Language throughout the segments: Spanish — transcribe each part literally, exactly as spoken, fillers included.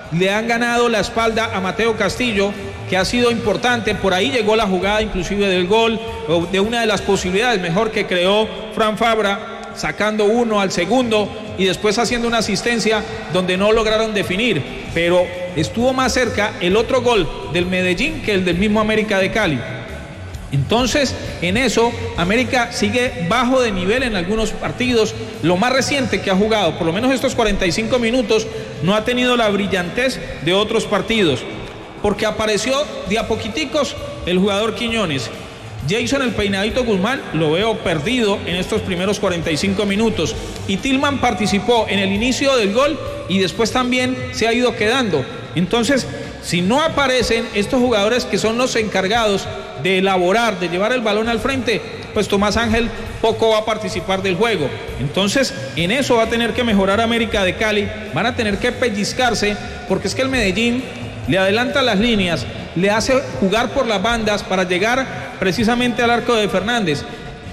le han ganado la espalda a Mateo Castillo, que ha sido importante. Por ahí llegó la jugada inclusive del gol, de una de las posibilidades mejor que creó Fran Fabra, sacando uno al segundo y después haciendo una asistencia donde no lograron definir, pero estuvo más cerca el otro gol del Medellín que el del mismo América de Cali. Entonces, en eso, América sigue bajo de nivel en algunos partidos. Lo más reciente que ha jugado, por lo menos estos cuarenta y cinco minutos, no ha tenido la brillantez de otros partidos, porque apareció de a poquiticos el jugador Quiñones. Jason el Peinadito Guzmán lo veo perdido en estos primeros cuarenta y cinco minutos, y Tillman participó en el inicio del gol y después también se ha ido quedando. Entonces, si no aparecen estos jugadores que son los encargados de elaborar, de llevar el balón al frente, pues Tomás Ángel poco va a participar del juego. Entonces, en eso va a tener que mejorar América de Cali, van a tener que pellizcarse, porque es que el Medellín le adelanta las líneas, le hace jugar por las bandas para llegar precisamente al arco de Fernández.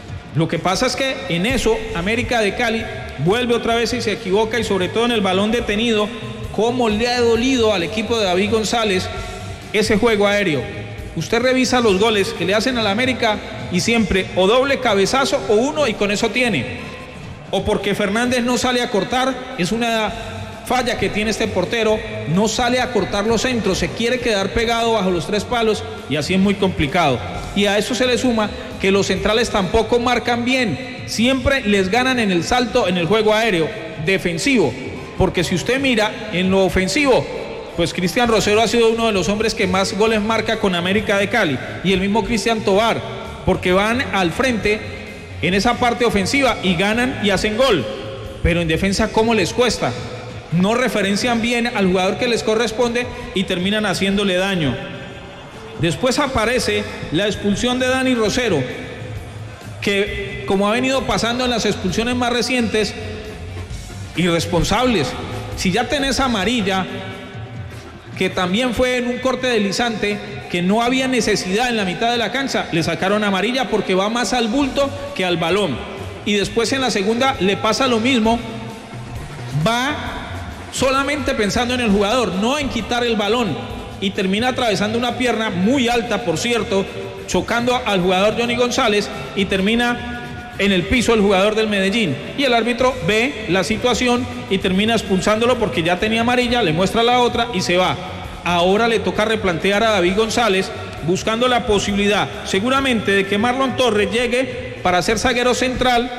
Lo que pasa es que en eso América de Cali vuelve otra vez y se equivoca, y sobre todo en el balón detenido, cómo le ha dolido al equipo de David González ese juego aéreo. Usted revisa los goles que le hacen al América y siempre o doble cabezazo o uno y con eso tiene. O porque Fernández no sale a cortar, es una falla que tiene este portero, no sale a cortar los centros, se quiere quedar pegado bajo los tres palos y así es muy complicado. Y a eso se le suma que los centrales tampoco marcan bien, siempre les ganan en el salto en el juego aéreo defensivo, porque si usted mira en lo ofensivo, pues Cristian Rosero ha sido uno de los hombres que más goles marca con América de Cali, y el mismo Cristian Tobar, porque van al frente en esa parte ofensiva y ganan y hacen gol, pero en defensa ¿cómo les cuesta? No referencian bien al jugador que les corresponde y terminan haciéndole daño. Después aparece la expulsión de Dani Rosero, que como ha venido pasando en las expulsiones más recientes, irresponsables. Si ya tenés amarilla, que también fue en un corte deslizante, que no había necesidad en la mitad de la cancha, le sacaron amarilla porque va más al bulto que al balón. Y después en la segunda le pasa lo mismo, va solamente pensando en el jugador, no en quitar el balón, y termina atravesando una pierna muy alta, por cierto, chocando al jugador Johnny González, y termina en el piso el jugador del Medellín, y el árbitro ve la situación y termina expulsándolo porque ya tenía amarilla, le muestra la otra y se va. Ahora le toca replantear a David González, buscando la posibilidad seguramente de que Marlon Torres llegue para ser zaguero central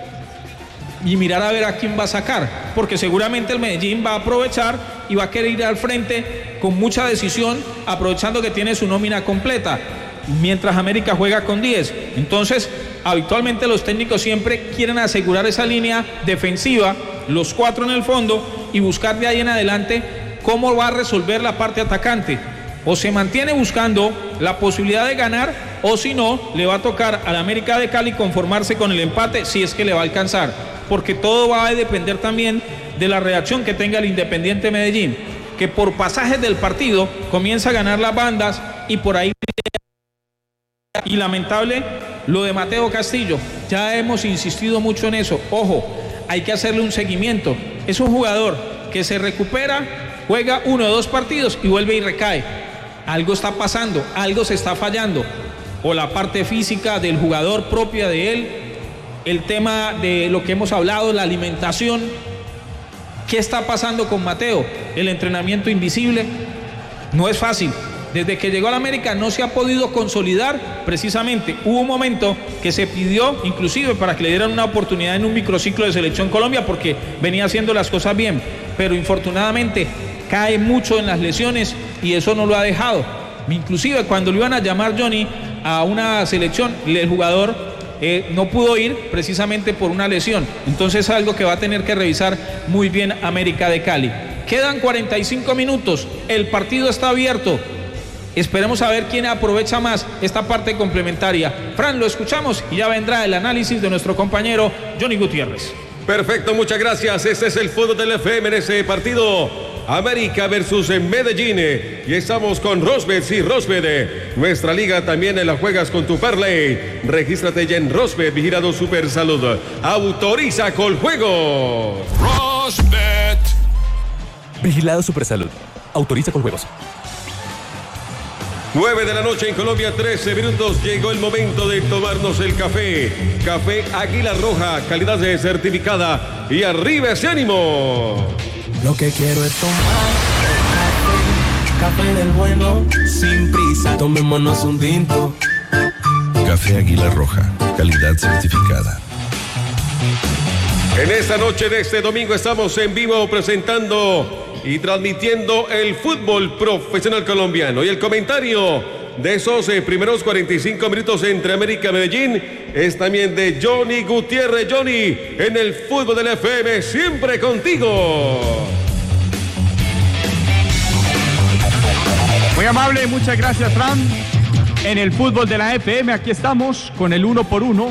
y mirar a ver a quién va a sacar, porque seguramente el Medellín va a aprovechar y va a querer ir al frente con mucha decisión, aprovechando que tiene su nómina completa, mientras América juega con diez. Entonces, habitualmente los técnicos siempre quieren asegurar esa línea defensiva, los cuatro en el fondo, y buscar de ahí en adelante cómo va a resolver la parte atacante. O se mantiene buscando la posibilidad de ganar, o si no, le va a tocar al América de Cali conformarse con el empate, si es que le va a alcanzar, porque todo va a depender también de la reacción que tenga el Independiente Medellín, que por pasajes del partido comienza a ganar las bandas y por ahí. Y lamentable lo de Mateo Castillo, ya hemos insistido mucho en eso. Ojo, hay que hacerle un seguimiento. Es un jugador que se recupera, juega uno o dos partidos y vuelve y recae. Algo está pasando, algo se está fallando, o la parte física del jugador propia de él, el tema de lo que hemos hablado, la alimentación. ¿Qué está pasando con Mateo? El entrenamiento invisible no es fácil. Desde que llegó a la América no se ha podido consolidar precisamente. Hubo un momento que se pidió inclusive para que le dieran una oportunidad en un microciclo de Selección Colombia, porque venía haciendo las cosas bien, pero infortunadamente cae mucho en las lesiones y eso no lo ha dejado. Inclusive cuando lo iban a llamar Johnny a una selección, el jugador eh, no pudo ir precisamente por una lesión. Entonces es algo que va a tener que revisar muy bien América de Cali. Quedan cuarenta y cinco minutos, el partido está abierto. Esperemos a ver quién aprovecha más esta parte complementaria. Fran, lo escuchamos y ya vendrá el análisis de nuestro compañero Johnny Gutiérrez. Perfecto, muchas gracias. Este es el fútbol del F M en ese partido. América versus Medellín. Y estamos con Rosbet. Sí, Rosbet. Nuestra liga también la juegas con tu parlay. Regístrate ya en Rosbet, vigilado Super Salud. Autoriza con juego. Rosbet. Vigilado Super Salud. Autoriza con juegos. nueve de la noche en Colombia, trece minutos. Llegó el momento de tomarnos el café. Café Águila Roja, calidad certificada. Y arriba ese ánimo. Lo que quiero es tomar café, café del bueno, sin prisa. Tomémonos un tinto. Café Águila Roja, calidad certificada. En esta noche de este domingo estamos en vivo presentando y transmitiendo el fútbol profesional colombiano. Y el comentario de esos eh, primeros cuarenta y cinco minutos entre América y Medellín es también de Johnny Gutiérrez. Johnny, en el fútbol del F M, siempre contigo. Muy amable, muchas gracias, Fran. En el fútbol de la F M, aquí estamos con el uno por uno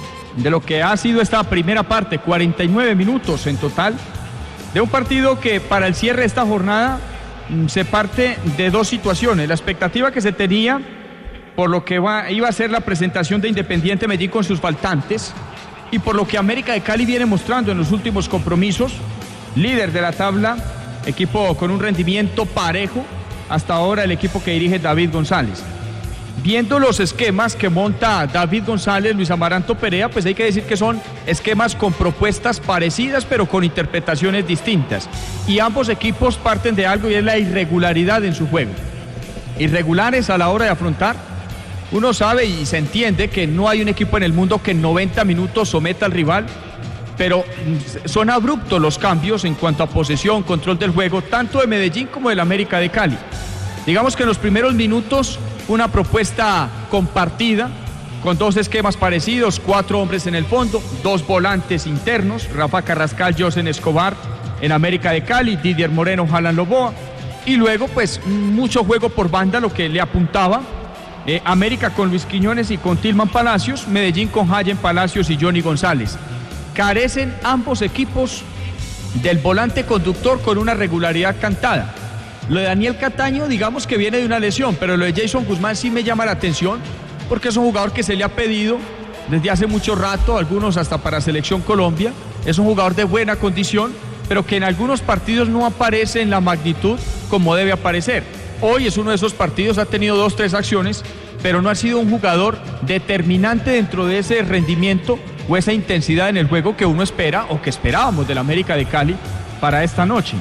de lo que ha sido esta primera parte, cuarenta y nueve minutos en total, de un partido que para el cierre de esta jornada se parte de dos situaciones. La expectativa que se tenía por lo que va, iba a ser la presentación de Independiente Medellín con sus faltantes y por lo que América de Cali viene mostrando en los últimos compromisos, líder de la tabla, equipo con un rendimiento parejo, hasta ahora el equipo que dirige David González. Viendo los esquemas que monta David González, Luis Amaranto Perea, pues hay que decir que son esquemas con propuestas parecidas, pero con interpretaciones distintas. Y ambos equipos parten de algo y es la irregularidad en su juego. Irregulares a la hora de afrontar. Uno sabe y se entiende que no hay un equipo en el mundo que en noventa minutos someta al rival, pero son abruptos los cambios en cuanto a posesión, control del juego, tanto de Medellín como del América de Cali. Digamos que en los primeros minutos una propuesta compartida con dos esquemas parecidos, cuatro hombres en el fondo, dos volantes internos, Rafa Carrascal, Josen Escobar en América de Cali, Didier Moreno, Alan Loboa, y luego pues mucho juego por banda, lo que le apuntaba eh, América con Luis Quiñones y con Tilman Palacios, Medellín con Hayen Palacios y Johnny González. Carecen ambos equipos del volante conductor con una regularidad cantada. Lo de Daniel Cataño, digamos que viene de una lesión, pero lo de Jason Guzmán sí me llama la atención porque es un jugador que se le ha pedido desde hace mucho rato, algunos hasta para Selección Colombia. Es un jugador de buena condición, pero que en algunos partidos no aparece en la magnitud como debe aparecer. Hoy es uno de esos partidos, ha tenido dos, tres acciones, pero no ha sido un jugador determinante dentro de ese rendimiento o esa intensidad en el juego que uno espera o que esperábamos del América de Cali para esta noche.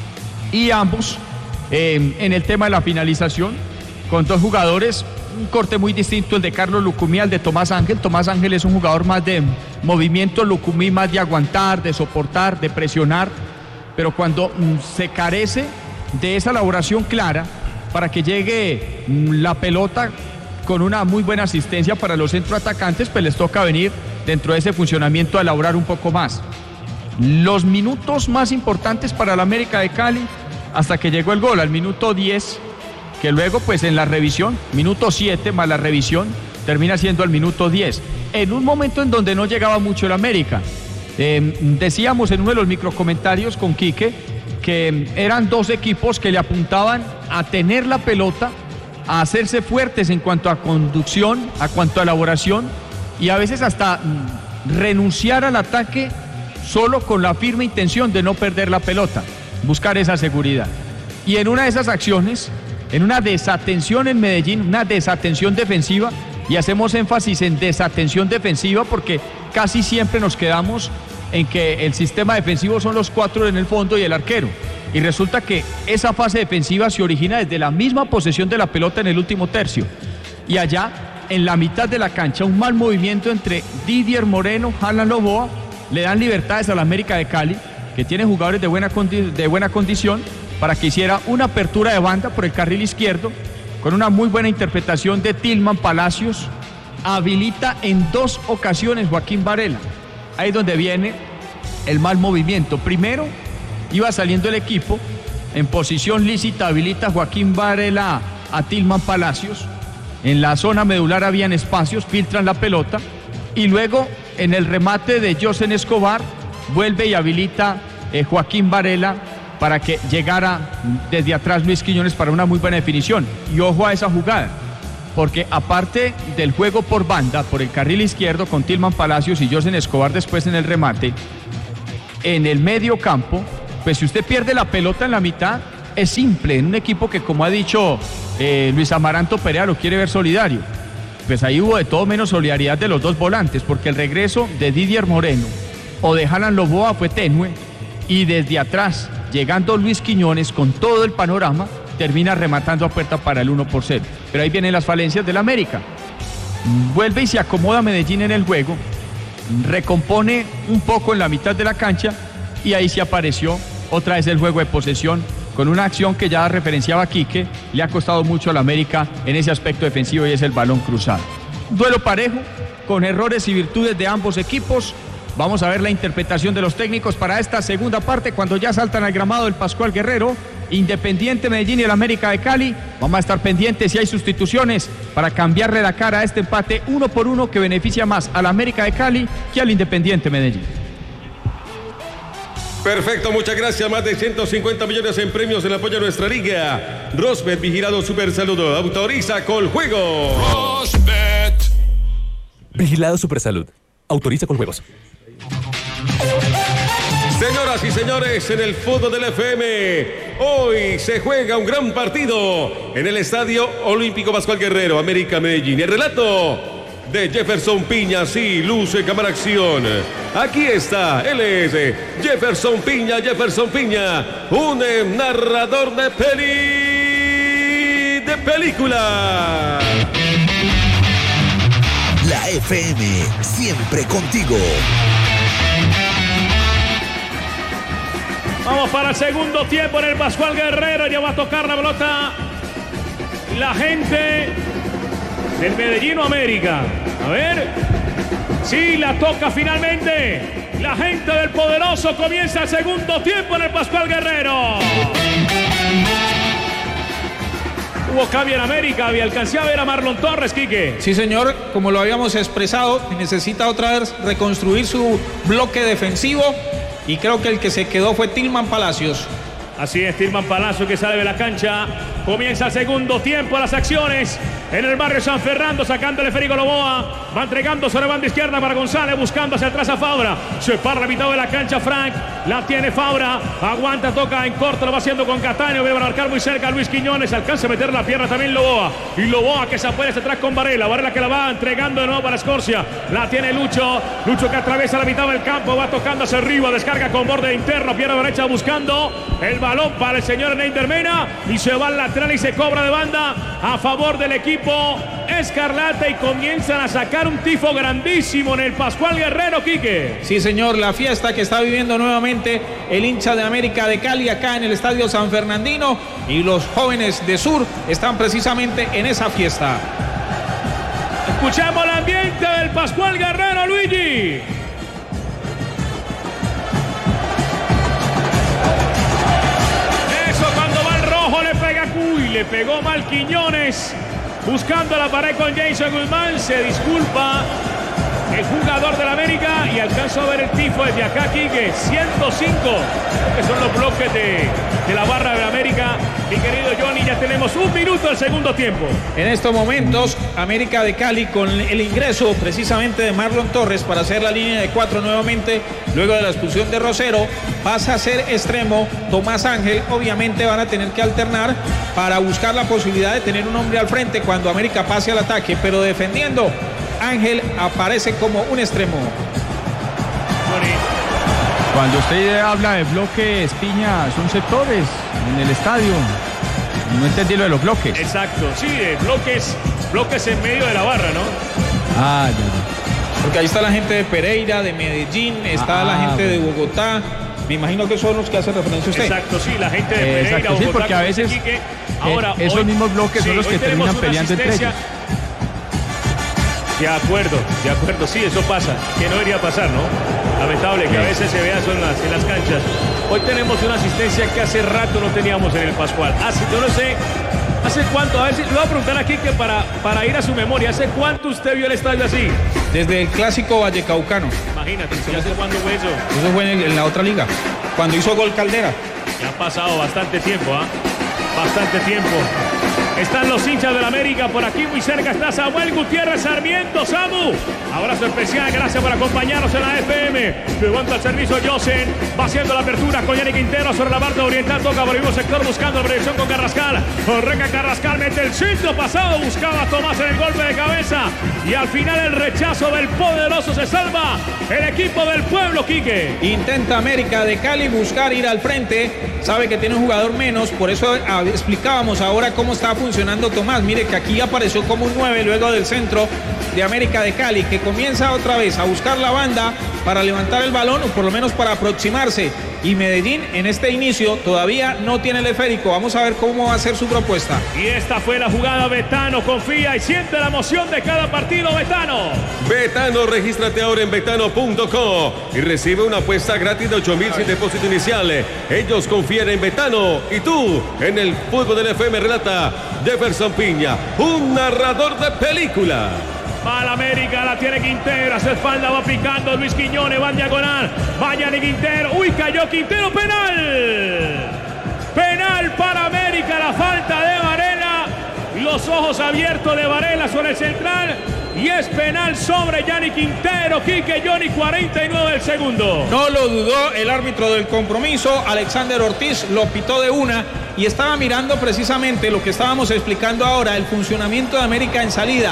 Y ambos Eh, en el tema de la finalización, con dos jugadores, un corte muy distinto el de Carlos Lucumí al de Tomás Ángel. Tomás Ángel es un jugador más de movimiento, Lucumí más de aguantar, de soportar, de presionar, pero cuando mm, se carece de esa elaboración clara para que llegue mm, la pelota con una muy buena asistencia para los centroatacantes, pues les toca venir dentro de ese funcionamiento a elaborar un poco más. Los minutos más importantes para el América de Cali hasta que llegó el gol al minuto diez, que luego pues en la revisión, minuto siete más la revisión, termina siendo al minuto diez, en un momento en donde no llegaba mucho el América. Eh, decíamos en uno de los microcomentarios con Quique que eran dos equipos que le apuntaban a tener la pelota, a hacerse fuertes en cuanto a conducción, a cuanto a elaboración y a veces hasta mm, renunciar al ataque solo con la firme intención de no perder la pelota, buscar esa seguridad. Y en una de esas acciones, en una desatención en Medellín, una desatención defensiva, y hacemos énfasis en desatención defensiva porque casi siempre nos quedamos en que el sistema defensivo son los cuatro en el fondo y el arquero. Y resulta que esa fase defensiva se origina desde la misma posesión de la pelota en el último tercio. Y allá, en la mitad de la cancha, un mal movimiento entre Didier Moreno, Alan Loboa, le dan libertades a la América de Cali, que tiene jugadores de buena, condi- de buena condición, para que hiciera una apertura de banda por el carril izquierdo, con una muy buena interpretación de Tilman Palacios, habilita en dos ocasiones Joaquín Varela. Ahí es donde viene el mal movimiento. Primero, iba saliendo el equipo, en posición lícita habilita Joaquín Varela a Tilman Palacios, en la zona medular habían espacios, filtran la pelota, y luego en el remate de Josen Escobar, vuelve y habilita eh, Joaquín Varela para que llegara desde atrás Luis Quiñones para una muy buena definición. Y ojo a esa jugada, porque aparte del juego por banda, por el carril izquierdo con Tilman Palacios y Josen Escobar después en el remate, en el medio campo, pues si usted pierde la pelota en la mitad, es simple en un equipo que, como ha dicho eh, Luis Amaranto Perea, lo quiere ver solidario. Pues ahí hubo de todo menos solidaridad de los dos volantes, porque el regreso de Didier Moreno o de Alan Loboa fue tenue, y desde atrás, llegando Luis Quiñones con todo el panorama, termina rematando a puerta para el uno por cero. Pero ahí vienen las falencias del América. Vuelve y se acomoda Medellín en el juego, recompone un poco en la mitad de la cancha, y ahí sí apareció otra vez el juego de posesión, con una acción que ya referenciaba Quique, le ha costado mucho al América en ese aspecto defensivo, y es el balón cruzado. Duelo parejo, con errores y virtudes de ambos equipos. Vamos a ver la interpretación de los técnicos para esta segunda parte, cuando ya saltan al gramado el Pascual Guerrero, Independiente Medellín y el América de Cali. Vamos a estar pendientes si hay sustituciones para cambiarle la cara a este empate uno por uno que beneficia más al América de Cali que al Independiente Medellín. Perfecto, muchas gracias. Más de ciento cincuenta millones en premios en apoyo a nuestra liga. Rosbet, vigilado Super Saludo. Autoriza con juego. Rosbet. Vigilado Super Salud. Autoriza con juegos. Señoras y señores, en el fútbol del F M, hoy se juega un gran partido en el Estadio Olímpico Pascual Guerrero, América Medellín. El relato de Jefferson Piña, sí, luce cámara acción. Aquí está, él es Jefferson Piña, Jefferson Piña, un narrador de peli... de película. La F M, siempre contigo. Vamos para el segundo tiempo en el Pascual Guerrero. Ya va a tocar la pelota la gente del Medellín o América. A ver. Sí, la toca finalmente. La gente del Poderoso. Comienza el segundo tiempo en el Pascual Guerrero. Hubo cambio en América. Había alcanzado a ver a Marlon Torres, Quique. Sí, señor. Como lo habíamos expresado, necesita otra vez reconstruir su bloque defensivo. Y creo que el que se quedó fue Tilman Palacios. Así es, Tilman Palacios que sale de la cancha. Comienza el segundo tiempo, las acciones en el barrio San Fernando, sacándole Federico Loboa. Va entregando sobre banda izquierda para González, buscando hacia atrás a Fabra. Se para la mitad de la cancha Frank. La tiene Fabra. Aguanta, toca en corto, lo va haciendo con Cataño. Viene a marcar muy cerca Luis Quiñones. Alcanza a meter la pierna también Loboa. Y Loboa que se apoya hacia atrás con Varela. Varela que la va entregando de nuevo para Escorcia. La tiene Lucho. Lucho que atraviesa la mitad del campo. Va tocando hacia arriba. Descarga con borde interno. Pierna derecha buscando el balón para el señor Neider Mena. Y se va al lateral y se cobra de banda a favor del equipo escarlata, y comienzan a sacar un tifo grandísimo en el Pascual Guerrero, Quique. Sí, señor, la fiesta que está viviendo nuevamente el hincha de América de Cali acá en el Estadio San Fernandino, y los jóvenes de Sur están precisamente en esa fiesta. Escuchemos el ambiente del Pascual Guerrero, Luigi. Eso, cuando va el rojo le pega Cuy, le pegó mal Quiñones. Buscando la pared con Jason Guzmán, se disculpa el jugador del América y alcanzó a ver el tifo desde acá, Quique. ciento cinco, que son los bloques de, de la barra de América. Mi querido Johnny, ya tenemos un minuto del segundo tiempo. En estos momentos, América de Cali con el ingreso precisamente de Marlon Torres para hacer la línea de cuatro nuevamente, luego de la expulsión de Rosero, pasa a ser extremo Tomás Ángel. Obviamente van a tener que alternar para buscar la posibilidad de tener un hombre al frente cuando América pase al ataque, pero defendiendo, Ángel aparece como un extremo. Cuando usted habla de bloques, Piña, son sectores en el estadio. No entendí lo de los bloques. Exacto, sí, de bloques, bloques en medio de la barra, ¿no? Ah, ya, ya. Porque ahí está la gente de Pereira, de Medellín, está ah, la gente bueno. de Bogotá. Me imagino que son los que hacen referencia a usted. Exacto, sí, la gente de Pereira, Exacto, Bogotá. Sí, porque a veces Quique. Ahora, eh, esos hoy, mismos bloques sí, son los que terminan peleando entre ellos. De acuerdo, de acuerdo, sí, eso pasa, que no debería pasar, ¿no? Lamentable que a veces se vea eso en las, en las canchas. Hoy tenemos una asistencia que hace rato no teníamos en el Pascual. Hace, yo no sé, ¿hace cuánto? A ver si le voy a preguntar aquí que para, para ir a su memoria, ¿hace cuánto usted vio el estadio así? Desde el clásico Vallecaucano. Imagínate, ¿hace cuándo fue eso? Eso fue en, el, en la otra liga, cuando hizo gol Caldera. Ya ha pasado bastante tiempo, ¿ah? ¿eh? bastante tiempo. Están los hinchas del América, por aquí muy cerca está Samuel Gutiérrez Sarmiento. Samu, abrazo especial, gracias por acompañarnos en la F M. Levanta el servicio Josen, va haciendo la apertura con Yanni Quintero sobre la parte oriental, toca por el mismo sector buscando la proyección con Carrascal. Correca Carrascal, mete el centro pasado, buscaba a Tomás en el golpe de cabeza y al final el rechazo del poderoso se salva el equipo del pueblo, Quique. Intenta América de Cali buscar ir al frente, sabe que tiene un jugador menos, por eso explicábamos ahora cómo está funcionando Tomás. Mire que aquí apareció como un nueve luego del centro de América de Cali, que comienza otra vez a buscar la banda para levantar el balón o por lo menos para aproximarse, y Medellín en este inicio todavía no tiene el esférico. Vamos a ver cómo va a ser su propuesta. Y esta fue la jugada. Betano confía y siente la emoción de cada partido. Betano Betano, regístrate ahora en betano punto com y recibe una apuesta gratis de ocho mil sin depósito inicial. Ellos confían en Betano y tú en el fútbol del F M. Relata Jefferson Piña, un narrador de película. Va la América, la tiene Quintero, hace espalda, va picando Luis Quiñones, va en diagonal, vaya ni Quintero, uy, cayó Quintero, penal. Penal para América, la falta de Varela, los ojos abiertos de Varela sobre el central, y es penal sobre Yanni Quintero. Quique, Johnny, cuarenta y nueve del segundo. No lo dudó el árbitro del compromiso, Alexander Ortiz, lo pitó de una y estaba mirando precisamente lo que estábamos explicando ahora, el funcionamiento de América en salida.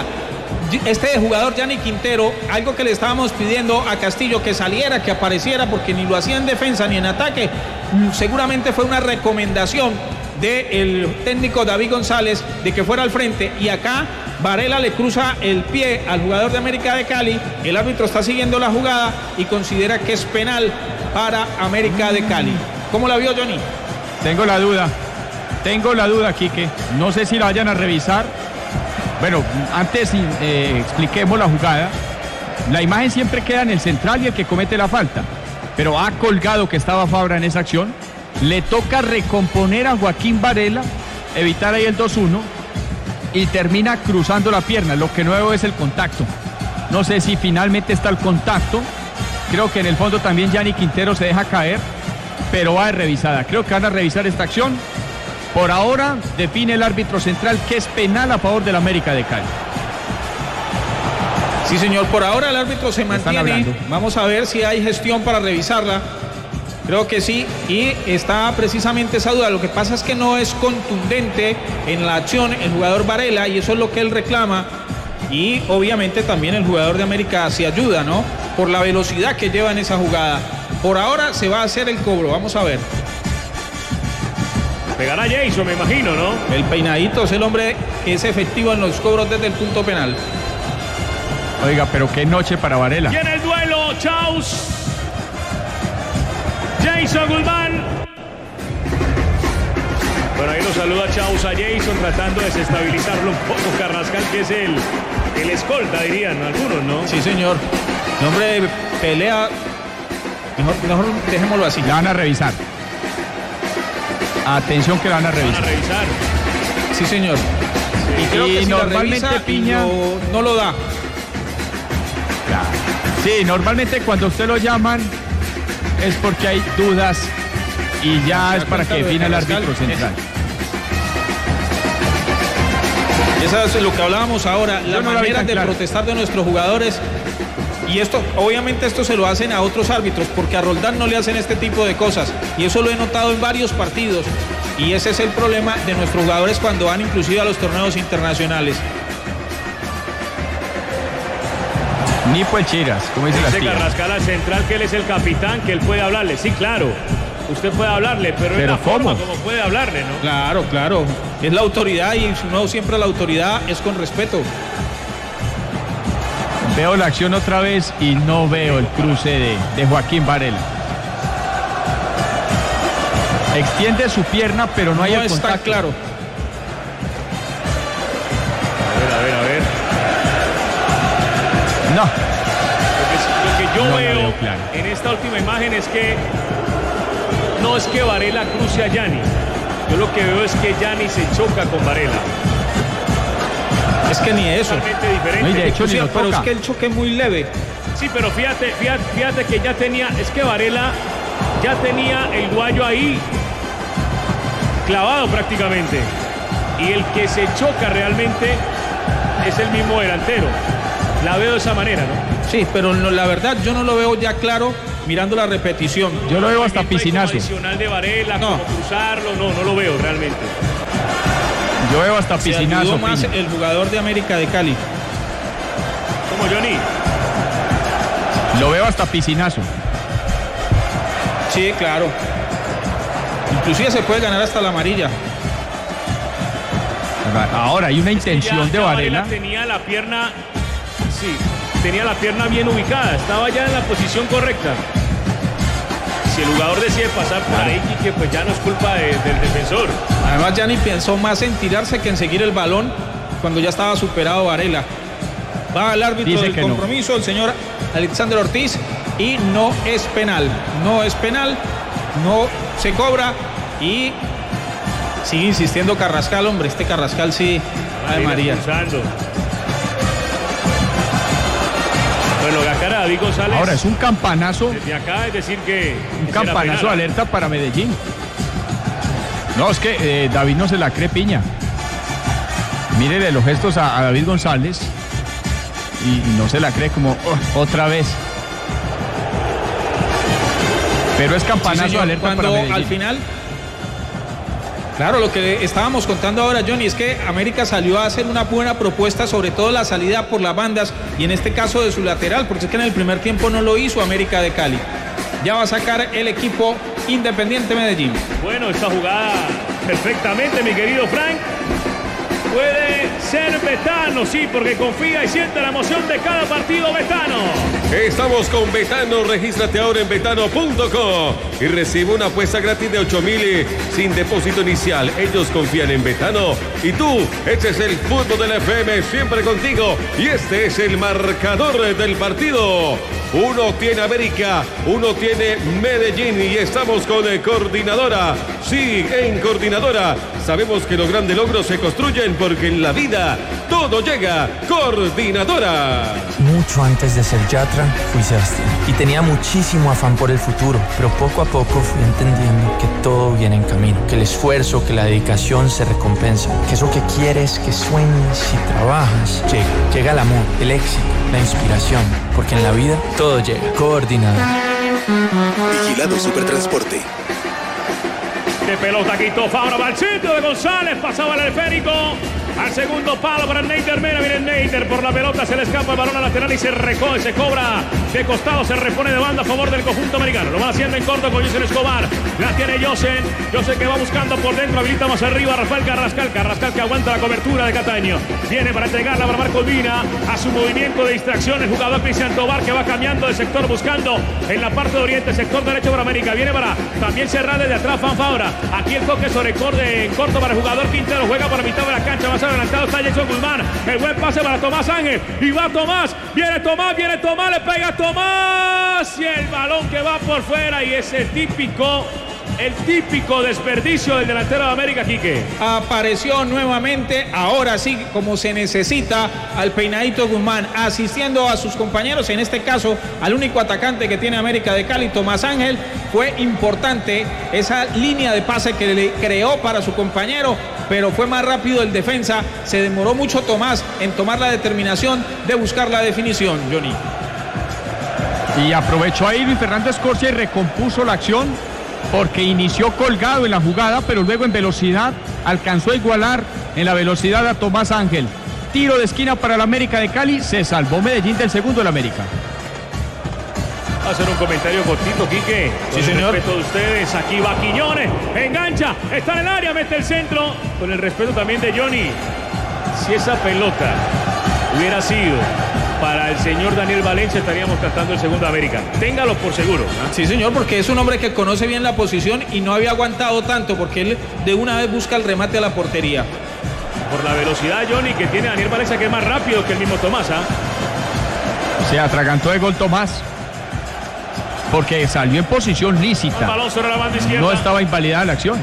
Este jugador Yanni Quintero, algo que le estábamos pidiendo a Castillo, que saliera, que apareciera, porque ni lo hacía en defensa ni en ataque, seguramente fue una recomendación del técnico David González de que fuera al frente, y acá Varela le cruza el pie al jugador de América de Cali. El árbitro está siguiendo la jugada y considera que es penal para América de Cali. ¿Cómo la vio, Johnny? Tengo la duda, tengo la duda, Quique, no sé si la vayan a revisar. Bueno, antes eh, expliquemos la jugada. La imagen siempre queda en el central y el que comete la falta, pero ha colgado que estaba Fabra en esa acción. Le toca recomponer a Joaquín Varela, evitar ahí el dos uno, y termina cruzando la pierna. Lo que no veo es el contacto. No sé si finalmente está el contacto. Creo que en el fondo también Yanni Quintero se deja caer, pero va de revisada. Creo que van a revisar esta acción. Por ahora define el árbitro central que es penal a favor del América de Cali. Sí, señor, por ahora el árbitro se mantiene. Vamos a ver si hay gestión para revisarla. Creo que sí, y está precisamente esa duda. Lo que pasa es que no es contundente en la acción el jugador Varela, y eso es lo que él reclama. Y obviamente también el jugador de América se ayuda, ¿no? Por la velocidad que lleva en esa jugada. Por ahora se va a hacer el cobro, vamos a ver. Pegará Jason, me imagino, ¿no? El peinadito es el hombre que es efectivo en los cobros desde el punto penal. Oiga, pero qué noche para Varela. Viene el duelo, Chaus. Jason Guzmán. Bueno, ahí lo saluda Chaus a Jason, tratando de desestabilizarlo un poco. Carrascal, que es el, el escolta, dirían algunos, ¿no? Sí, señor. El hombre pelea. Mejor, mejor dejémoslo así. La van a revisar. Atención que la van a revisar. Van a revisar. Sí, señor. Sí. Y creo y que si normalmente la revisa, Piña no, no lo da. Claro. Sí, normalmente cuando usted lo llaman es porque hay dudas y ya es para que defina el árbitro central. Eso es lo que hablábamos ahora, la no manera de claro. protestar de nuestros jugadores. Y esto, obviamente esto se lo hacen a otros árbitros, porque a Roldán no le hacen este tipo de cosas. Y eso lo he notado en varios partidos. Y ese es el problema de nuestros jugadores cuando van inclusive a los torneos internacionales. Ni pues chiras, como dice la Dice tía. Carrascal al central que él es el capitán, que él puede hablarle. Sí, claro. Usted puede hablarle, pero, ¿Pero es la cómo? forma como puede hablarle, ¿no? Claro, claro. Es la autoridad, y no siempre la autoridad es con respeto. Veo la acción otra vez y no veo el cruce de, de Joaquín Varela. Extiende su pierna, pero no hay No el está contacto. claro. A ver, a ver, a ver. No. Lo que, lo que yo No la veo, veo clara. en esta última imagen es que no es que Varela cruce a Yanni. Yo lo que veo es que Yanni se choca con Varela. Es que ni eso. Totalmente diferente. No, y de hecho O sea, ni lo pero toca. es que el choque es muy leve. Sí, pero fíjate, fíjate, fíjate que ya tenía, es que Varela ya tenía el guayo ahí. clavado prácticamente. Y el que se choca realmente es el mismo delantero. La veo de esa manera, ¿no? Sí, pero no, la verdad yo no lo veo ya claro mirando la repetición. Yo lo veo hasta piscinazo. Adicional de Varela, no. como cruzarlo, no, no lo veo realmente. Yo veo hasta Se piscinazo. ayudó más Piña. el jugador de América de Cali. Como Johnny. Lo veo hasta piscinazo. Sí, claro. Inclusive se puede ganar hasta la amarilla. Ahora hay una intención ya, de ya Varela. Tenía la pierna, sí, tenía la pierna bien ubicada, estaba ya en la posición correcta. Si el jugador decide pasar por ahí, que pues ya no es culpa de, del defensor. Además ya ni pensó más en tirarse que en seguir el balón cuando ya estaba superado Varela. Va al árbitro Dice del que no. compromiso, el señor Alexander Ortiz, y no es penal. No es penal, no se cobra y sigue insistiendo Carrascal, hombre. Este Carrascal sí, ay María. Expulsando. Bueno, la cara de David González. Ahora es un campanazo. Desde acá es decir que. Un que será campanazo de penal. alerta para Medellín. No, es que eh, David no se la cree, Piña. Mírele los gestos a, a David González y, y no se la cree como oh, otra vez. Pero es campanazo Sí, señor, de alerta cuando para Medellín. al final, claro, lo que estábamos contando ahora, Johnny, es que América salió a hacer una buena propuesta, sobre todo la salida por las bandas y en este caso de su lateral, porque es que en el primer tiempo no lo hizo América de Cali. Ya va a sacar el equipo Independiente Medellín. Bueno, esta jugada perfectamente, mi querido Frank. Puede ser Betano, sí, porque confía y siente la emoción de cada partido Betano. Estamos con Betano, regístrate ahora en betano punto com y recibe una apuesta gratis de ocho mil sin depósito inicial. Ellos confían en Betano y tú, este es el fútbol de la F M, siempre contigo, y este es el marcador del partido. Uno tiene América, uno tiene Medellín y estamos con eh, Coordinadora. Sí, en Coordinadora sabemos que los grandes logros se construyen porque en la vida todo llega. Coordinadora. Mucho antes de ser Yatra, fui Sebastián y tenía muchísimo afán por el futuro, pero poco a poco fui entendiendo que todo viene en camino, que el esfuerzo, que la dedicación se recompensa, que eso que quieres, que sueñas y trabajas, llega. Llega el amor, el éxito, la inspiración, porque en la vida todo llega. Coordinador. Vigilado Supertransporte. De pelota quitó Fabra, va al centro de González, pasaba el esférico. Al segundo palo para Neider Mena, viene Neider por la pelota, se le escapa el balón al lateral y se recoge, se cobra de costado, se repone de banda a favor del conjunto americano. Lo va haciendo en corto con Yosen Escobar, la tiene Yosen, Yosen que va buscando por dentro, habilita más arriba Rafael Carrascal, Carrascal que aguanta la cobertura de Cataño, viene para entregarla para Marco Olvina, a su movimiento de distracción el jugador Cristian Tobar que va cambiando de sector buscando en la parte de oriente, sector derecho para América, viene para también cerrar desde atrás Fanfabra, aquí el toque sobre corte en corto para el jugador Quintero, juega por la mitad de la cancha, más adelantado está Jason Guzmán, el buen pase para Tomás Ángel, y va Tomás, viene Tomás, viene Tomás, le pega Tomás, y el balón que va por fuera, y es el típico, el típico desperdicio del delantero de América, Quique. Apareció nuevamente, ahora sí, como se necesita, al peinadito Guzmán, asistiendo a sus compañeros, en este caso, al único atacante que tiene América de Cali, Tomás Ángel. Fue importante esa línea de pase que le creó para su compañero, pero fue más rápido el defensa, se demoró mucho Tomás en tomar la determinación de buscar la definición, Johnny. Y aprovechó ahí Luis Fernando Escorcia y recompuso la acción porque inició colgado en la jugada, pero luego en velocidad alcanzó a igualar en la velocidad a Tomás Ángel. Tiro de esquina para el América de Cali, se salvó Medellín del segundo del América. Va a hacer un comentario cortito, Quique. Sí, con señor. el respeto de ustedes, aquí va Quiñones, engancha, está en el área, mete el centro, con el respeto también de Johnny. Si esa pelota hubiera sido para el señor Daniel Valencia, estaríamos tratando el segundo de América. Téngalo por seguro, ¿no? Sí, señor, porque es un hombre que conoce bien la posición y no había aguantado tanto, porque él de una vez busca el remate a la portería. Por la velocidad, Johnny, que tiene Daniel Valencia, que es más rápido que el mismo Tomás, ¿ah? Se atragantó de gol Tomás porque salió en posición lícita. El balón sobre la banda izquierda. No estaba invalidada la acción.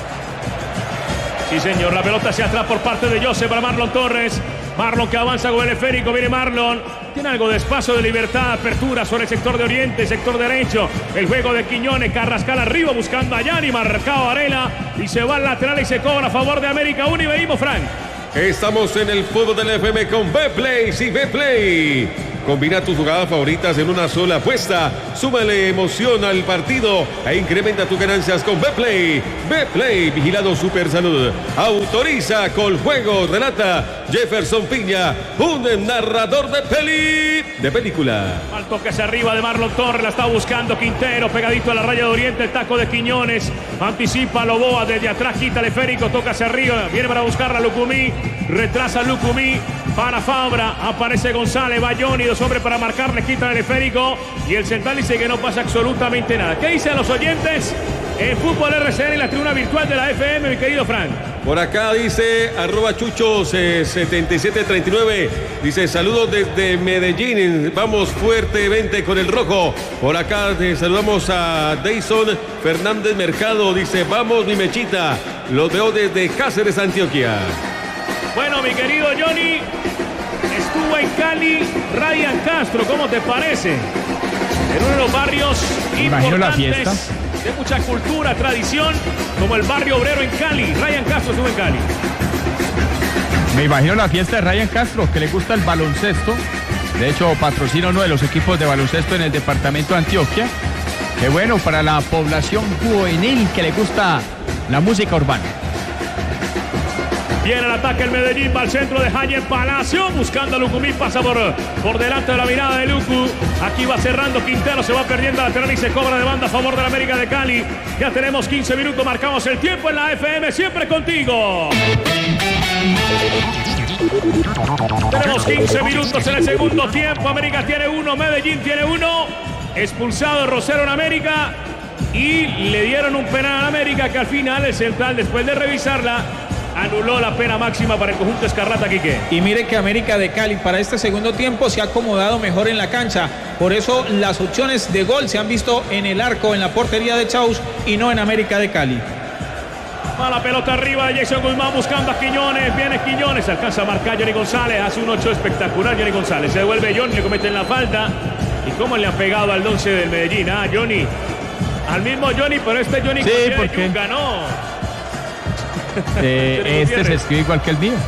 Sí, señor, la pelota hacia atrás por parte de José para Marlon Torres. Marlon que avanza con el esférico, viene Marlon. Tiene algo de espacio de libertad, apertura sobre el sector de oriente, sector derecho. El juego de Quiñones, Carrascal arriba buscando a Yanni, marcado Varela y se va al lateral y se cobra a favor de América uno y veimos, Frank. Estamos en el fútbol del F M con Betplay, sí, Betplay. Combina tus jugadas favoritas en una sola apuesta. Súmale emoción al partido e incrementa tus ganancias con Betplay. Betplay, vigilado Super Salud. Autoriza con juego, relata Jefferson Piña, un narrador de peli, de película. Al toque hacia arriba de Marlon Torres, la está buscando Quintero, pegadito a la raya de oriente, el taco de Quiñones. Anticipa Loboa desde atrás, quita el esférico, toca hacia arriba, viene para buscar a Lucumí, retrasa Lucumí. Para Fabra, aparece González, va Johnny, dos hombres para marcarle, quitan el esférico y el central dice que no pasa absolutamente nada. ¿Qué dicen los oyentes en Fútbol R C N en la tribuna virtual de la F M, mi querido Frank? Por acá dice arroba chuchos eh, setenta y siete treinta y nueve, dice saludos desde Medellín, vamos fuertemente con el rojo. Por acá eh, saludamos a Dayson Fernández Mercado, dice vamos mi mechita, los veo desde Cáceres, Antioquia. Bueno, mi querido Johnny, estuvo en Cali Ryan Castro, ¿cómo te parece? En uno de los barrios importantes de mucha cultura, tradición, como el barrio obrero en Cali. Ryan Castro estuvo en Cali. Me imagino la fiesta de Ryan Castro, que le gusta el baloncesto. De hecho, patrocina uno de los equipos de baloncesto en el departamento de Antioquia. Qué bueno para la población juvenil que le gusta la música urbana. Viene el ataque el Medellín, va al centro de Jaime Palacio, buscando a Lucumí, pasa por, por delante de la mirada de Lucu. Aquí va cerrando Quintero, se va perdiendo lateral y se cobra de banda a favor de la América de Cali. Ya tenemos quince minutos, marcamos el tiempo en la F M, siempre contigo. Tenemos quince minutos en el segundo tiempo, América tiene uno, Medellín tiene uno. Expulsado Rosero en América y le dieron un penal a América que al final el central, después de revisarla, anuló la pena máxima para el conjunto escarlata, Quique. Y mire que América de Cali para este segundo tiempo se ha acomodado mejor en la cancha. Por eso las opciones de gol se han visto en el arco, en la portería de Chaus y no en América de Cali. Va la pelota arriba de Jason Guzmán buscando a Quiñones. Viene Quiñones, alcanza a marcar Johnny González. Hace un ocho espectacular Johnny González. Se devuelve Johnny, le cometen la falta. ¿Y cómo le han pegado al once del Medellín? Ah, Johnny. Al mismo Johnny, pero este Johnny sí, porque Yunga, no. Eh, este se escribe igual que el mío.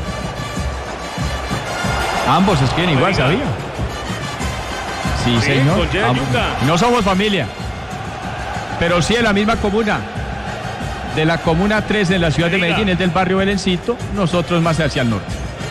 Ambos se escriben igual, ¿sabía? Sí, sí, señor. No somos familia, pero sí en la misma comuna. De la comuna tres de la ciudad de Medellín, es del barrio Belencito, nosotros más hacia el norte.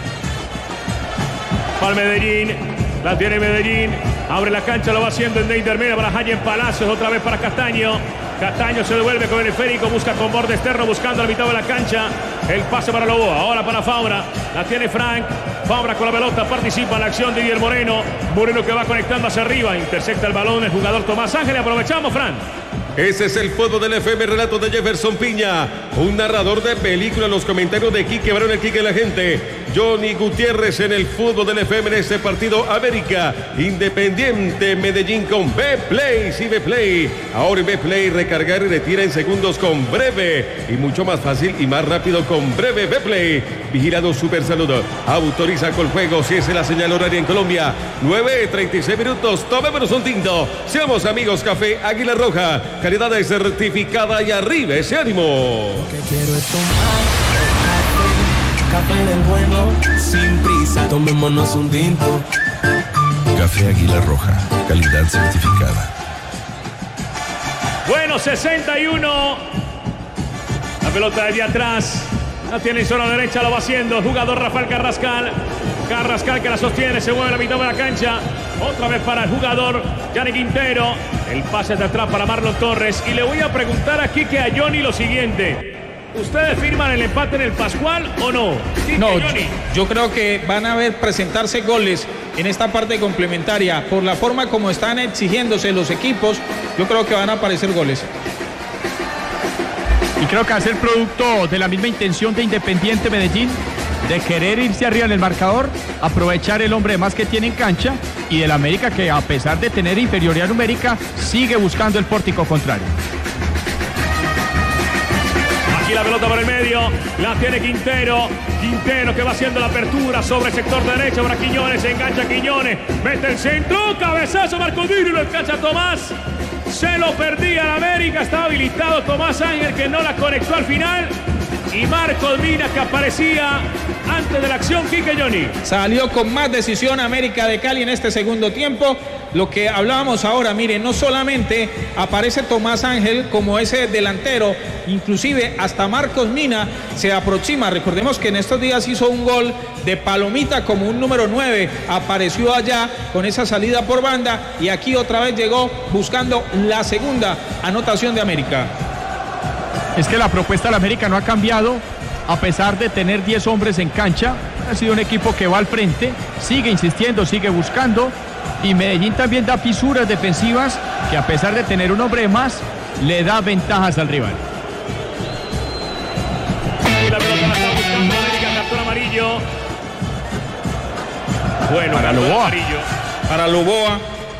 Para Medellín, la tiene Medellín, abre la cancha, lo va haciendo en de intermedia para Jaime Palacios, otra vez para Castaño. Castaño se devuelve con el esférico, busca con borde externo, buscando la mitad de la cancha. El pase para Loboa, ahora para Fabra. La tiene Frank. Fabra con la pelota, participa en la acción de Didier Moreno. Moreno que va conectando hacia arriba, intercepta el balón el jugador Tomás Ángel. Aprovechamos, Frank. Ese es el fútbol del F M, relato de Jefferson Piña, un narrador de película, los comentarios de Quique Barón, el Quique la gente. Johnny Gutiérrez en el fútbol del F M en este partido. América, Independiente Medellín con Betplay, sí, Betplay. Ahora en Betplay recargar y retira en segundos con Breve y mucho más fácil y más rápido con Breve Betplay. Vigilado Super Salud, autoriza con juego, si es la señal horaria en Colombia. nueve treinta y seis minutos, tomémonos un tinto. Seamos amigos, Café Águila Roja, calidad certificada y arriba ese ánimo. Que quiero es tomar café, café del bueno, sin prisa, tomémonos un tinto. Café Águila Roja, calidad certificada. Bueno, sesenta y uno. La pelota desde atrás. La tiene en zona derecha, lo va haciendo el jugador Rafael Carrascal. Carrascal que la sostiene, se mueve a la mitad de la cancha. Otra vez para el jugador Yanni Quintero. El pase de atrás para Marlon Torres. Y le voy a preguntar aquí que a Johnny lo siguiente. ¿Ustedes firman el empate en el Pascual o no? Sí, no, yo, yo creo que van a ver presentarse goles en esta parte complementaria. Por la forma como están exigiéndose los equipos, yo creo que van a aparecer goles. Y creo que va a ser producto de la misma intención de Independiente Medellín, de querer irse arriba en el marcador, aprovechar el hombre más que tiene en cancha, y del América que, a pesar de tener inferioridad numérica, sigue buscando el pórtico contrario. Aquí la pelota por el medio, la tiene Quintero. Quintero que va haciendo la apertura sobre el sector derecho para Quiñones. Se engancha Quiñones, mete el centro, cabezazo Marcos Mina y lo engancha Tomás. Se lo perdía la América, estaba habilitado Tomás Ángel que no la conectó al final. Y Marcos Mina que aparecía antes de la acción. Quique, Johnny. Salió con más decisión América de Cali en este segundo tiempo. Lo que hablábamos ahora, miren, no solamente aparece Tomás Ángel como ese delantero, inclusive hasta Marcos Mina se aproxima. Recordemos que en estos días hizo un gol de palomita como un número nueve, apareció allá con esa salida por banda y aquí otra vez llegó buscando la segunda anotación de América. Es que la propuesta de la América no ha cambiado, a pesar de tener diez hombres en cancha. Ha sido un equipo que va al frente, sigue insistiendo, sigue buscando. Y Medellín también da fisuras defensivas que, a pesar de tener un hombre más, le da ventajas al rival. Y la pelota la está buscando América, cartón amarillo. Bueno, para Loboa. Amarillo. Para Loboa.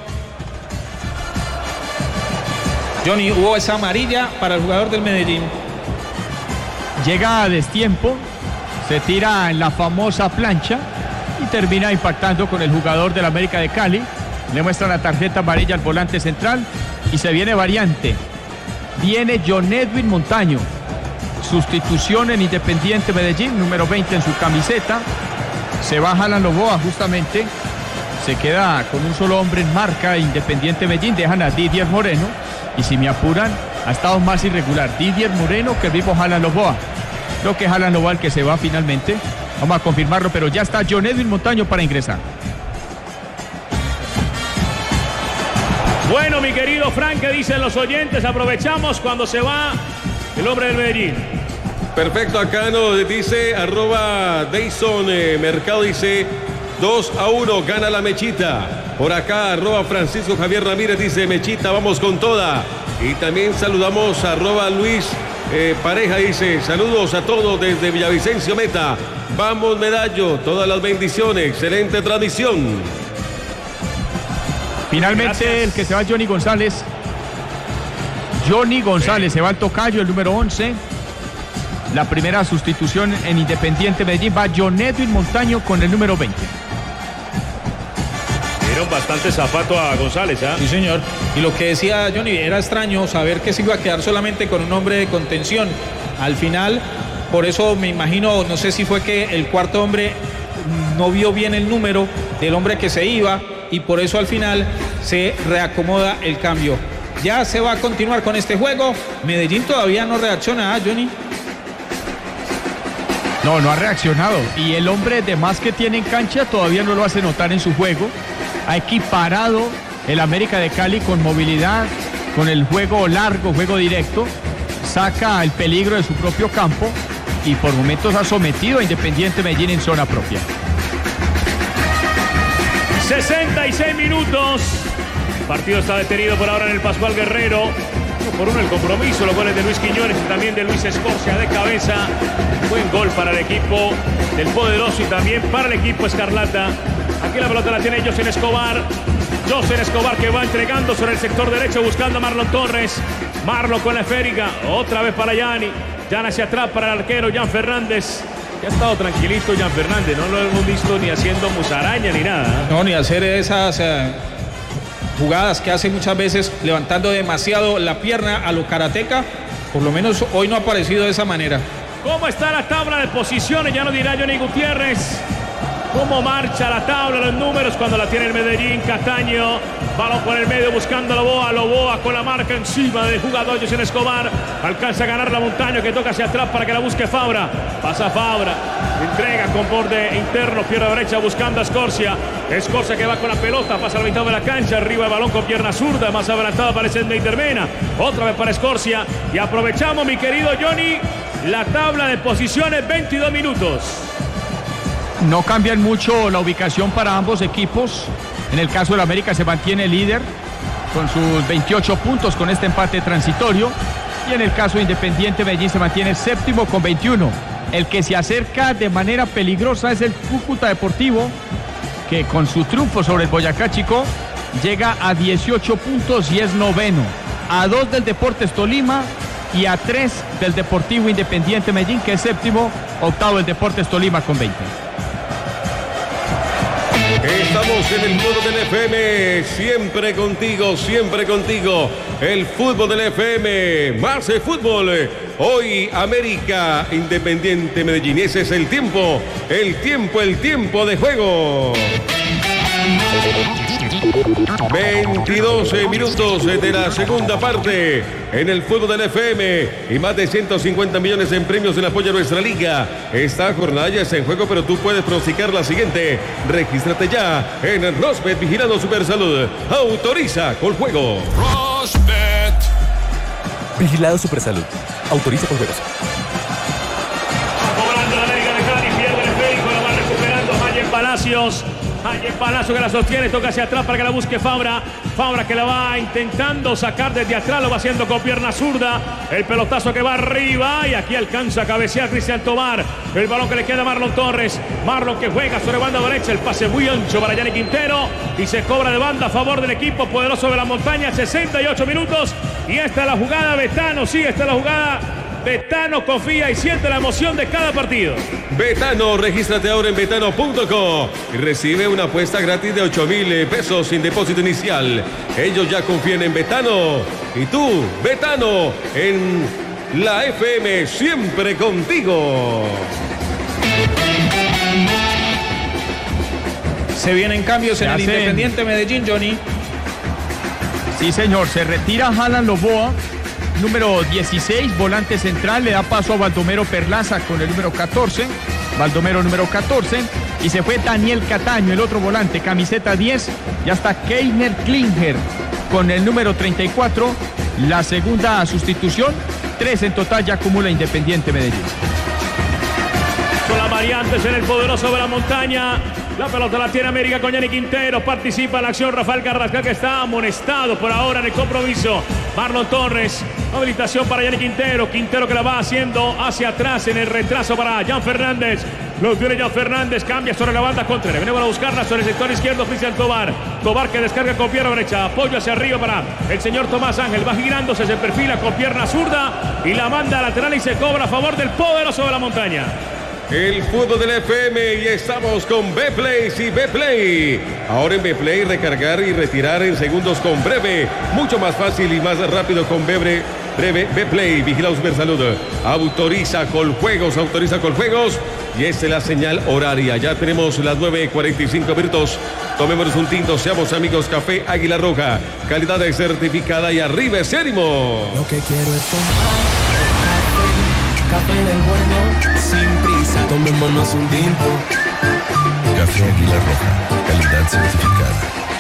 Johnny, hubo esa amarilla para el jugador del Medellín. Llega a destiempo, se tira en la famosa plancha y termina impactando con el jugador del América de Cali. Le muestra la tarjeta amarilla al volante central y se viene variante. Viene John Edwin Montaño, sustitución en Independiente Medellín, número veinte en su camiseta. Se va Alan Loboa justamente, se queda con un solo hombre en marca Independiente Medellín, dejan a Didier Moreno y, si me apuran, ha estado más irregular Didier Moreno que el mismo Alan Loboa. Creo que es Alan Loboa el que se va finalmente. Vamos a confirmarlo, pero ya está John Edwin Montaño para ingresar. Bueno, mi querido Frank, ¿qué dicen los oyentes? Aprovechamos cuando se va el hombre del Medellín. Perfecto, acá nos dice arroba Dayson eh, Mercado, dice dos a uno, gana la Mechita. Por acá arroba Francisco Javier Ramírez dice Mechita, vamos con toda. Y también saludamos a arroba Luis eh, Pareja, dice saludos a todos desde Villavicencio Meta. Vamos Medallo, todas las bendiciones, excelente tradición. Finalmente Gracias. El que se va Johnny González. Johnny González sí. Se va al tocayo, el número once. La primera sustitución en Independiente Medellín va John Edwin Montaño con el número veinte. Dieron bastante zapato a González, ¿ah? ¿eh? Sí, señor. Y lo que decía Johnny, era extraño saber que se iba a quedar solamente con un hombre de contención. Al final, por eso me imagino, no sé si fue que el cuarto hombre no vio bien el número del hombre que se iba y por eso al final se reacomoda el cambio. Ya se va a continuar con este juego. Medellín todavía no reacciona, ¿eh, Johnny? No, no ha reaccionado. Y el hombre de más que tiene en cancha todavía no lo hace notar en su juego. Ha equiparado el América de Cali con movilidad, con el juego largo, juego directo. Saca el peligro de su propio campo y por momentos ha sometido a Independiente Medellín en zona propia. sesenta y seis minutos. El partido está detenido por ahora en el Pascual Guerrero. Uno por uno el compromiso, los goles de Luis Quiñones y también de Luis Escorcia de cabeza. Buen gol para el equipo del Poderoso y también para el equipo Escarlata. Aquí la pelota la tiene José Escobar. José Escobar que va entregando sobre el sector derecho buscando a Marlon Torres. Marlon con la esférica. Otra vez para Yanni. Yan hacia atrás para el arquero Jan Fernández. Ya ha estado tranquilito Jan Fernández. No lo hemos visto ni haciendo musaraña ni nada. No, ni hacer esas eh, jugadas que hace muchas veces levantando demasiado la pierna a lo karateca. Por lo menos hoy no ha aparecido de esa manera. ¿Cómo está la tabla de posiciones? Ya nos dirá Johnny Gutiérrez. ¿Cómo marcha la tabla, los números cuando la tiene el Medellín? Castaño, balón por el medio buscando a Loboa. Loboa con la marca encima del jugador José Escobar. Alcanza a ganar la Montaño que toca hacia atrás para que la busque Fabra. Pasa Fabra, entrega con borde interno, pierna derecha buscando a Escorcia. Escorcia que va con la pelota, pasa al mitad de la cancha. Arriba el balón con pierna zurda, más adelantado aparece de Intermena. Otra vez para Escorcia. Y aprovechamos, mi querido Johnny, la tabla de posiciones, veintidós minutos. No cambian mucho la ubicación para ambos equipos. En el caso del América se mantiene líder con sus veintiocho puntos con este empate transitorio. Y en el caso de Independiente Medellín se mantiene séptimo con veintiuno. El que se acerca de manera peligrosa es el Cúcuta Deportivo, que con su triunfo sobre el Boyacá Chicó llega a dieciocho puntos y es noveno. A dos del Deportes Tolima y a tres del Deportivo Independiente Medellín, que es séptimo, octavo el Deportes Tolima con veinte. Estamos en el fútbol del F M, siempre contigo, siempre contigo. El fútbol del F M, más el fútbol. Hoy América Independiente Medellín. Ese es el tiempo, el tiempo, el tiempo de juego. veintidós minutos de la segunda parte en el fútbol del F M y más de ciento cincuenta millones en premios en apoyo a nuestra liga. Esta jornada ya está en juego, pero tú puedes pronosticar la siguiente. Regístrate ya en Rosbet Vigilando Supersalud. Autoriza con juego. Rosbet. Vigilado Supersalud. Autoriza con juegos. Cobrando la América de Cali, pierde el esférico, la va recuperando Mayer Palacios. Mayer Palacio que la sostiene, toca hacia atrás para que la busque Fabra. Fabra que la va intentando sacar desde atrás, lo va haciendo con pierna zurda. El pelotazo que va arriba y aquí alcanza a cabecear Cristian Tobar. El balón que le queda a Marlon Torres. Marlon que juega sobre banda derecha, el pase muy ancho para Yannick Quintero y se cobra de banda a favor del equipo poderoso de la montaña. sesenta y ocho minutos y esta es la jugada. Betano, sí, esta es la jugada. Betano confía y siente la emoción de cada partido. Betano, regístrate ahora en betano punto com y recibe una apuesta gratis de ocho mil pesos sin depósito inicial. Ellos ya confían en Betano. Y tú, Betano, en la F M, siempre contigo. Se vienen cambios en el Independiente Medellín, Johnny. Sí, señor, se retira Alan Loboa. Número dieciséis, volante central, le da paso a Baldomero Perlaza con el número catorce, Baldomero número catorce, y se fue Daniel Cataño, el otro volante, camiseta diez, y hasta Keiner Klinger con el número treinta y cuatro, la segunda sustitución, tres en total ya acumula Independiente Medellín. Con las variantes en el poderoso de la montaña. La pelota la tiene América con Yannick Quintero. Participa en la acción Rafael Carrascal, que está amonestado por ahora en el compromiso. Marlon Torres. Habilitación para Yannick Quintero. Quintero que la va haciendo hacia atrás en el retraso para Jan Fernández. Lo tiene Jan Fernández. Cambia sobre la banda contra. Viene para buscarla sobre el sector izquierdo. Cristian Tobar. Tobar que descarga con pierna derecha. Apoyo hacia arriba para el señor Tomás Ángel. Va girándose, se perfila con pierna zurda y la manda lateral y se cobra a favor del poderoso de la montaña. El fútbol del F M y estamos con Bplay y Bplay. Ahora en Bplay recargar y retirar en segundos con Breve. Mucho más fácil y más rápido con Breve. Breve Bplay. Vigilado Supersalud. Autoriza Coljuegos, autoriza Coljuegos. Y esta es la señal horaria. Ya tenemos las nueve cuarenta y cinco minutos. Tomémonos un tinto, seamos amigos. Café Águila Roja. Calidad certificada y arriba es ánimo. Lo que quiero es tomar café del bueno, sin prisa, tomémonos un tinto. Café Águila Roja, calidad certificada.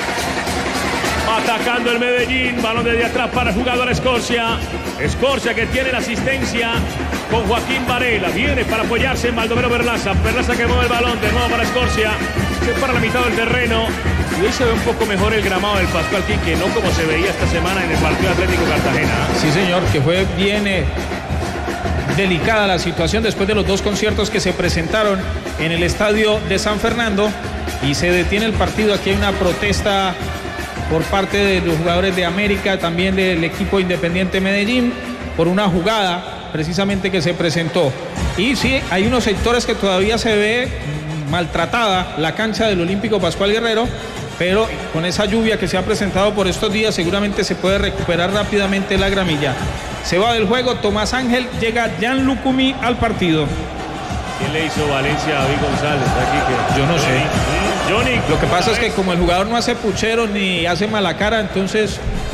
Atacando el Medellín, balón desde atrás para el jugador Escorcia. Escorcia que tiene la asistencia con Joaquín Varela. Viene para apoyarse en Baldomero Perlaza. Perlaza que mueve el balón de nuevo para Escorcia. Se para la mitad del terreno. Y hoy se ve un poco mejor el gramado del Pascual Quique, no como se veía esta semana en el partido Atlético Cartagena. Sí, señor, que fue bien eh, delicada la situación después de los dos conciertos que se presentaron en el estadio de San Fernando y se detiene el partido. Aquí hay una protesta por parte de los jugadores de América, también del equipo Independiente Medellín, por una jugada precisamente que se presentó. Y sí, hay unos sectores que todavía se ve maltratada la cancha del Olímpico Pascual Guerrero, pero con esa lluvia que se ha presentado por estos días seguramente se puede recuperar rápidamente la gramilla. Se va del juego Tomás Ángel, llega Jan Lucumí al partido. ¿Qué le hizo Valencia a David González? Aquí que... Yo no sé. Johnny, Lo que pasa es que como el jugador no hace puchero ni hace mala cara, entonces...